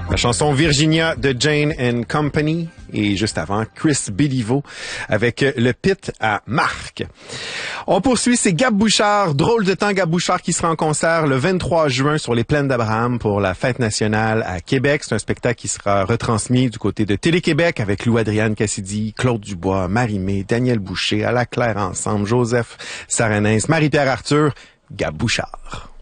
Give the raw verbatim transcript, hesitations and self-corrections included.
La chanson Virginia de Jane and Company et juste avant Chris Béliveau avec le pit à Marc. On poursuit, c'est Gab Bouchard, drôle de temps Gab Bouchard qui sera en concert le vingt-trois juin sur les plaines d'Abraham pour la fête nationale à Québec. C'est un spectacle qui sera retransmis du côté de Télé-Québec avec Lou-Adrienne Cassidy, Claude Dubois, Marie-Mé, Daniel Boucher, à la Claire ensemble, Joseph Saranens, Marie-Pierre Arthur, Gab Bouchard.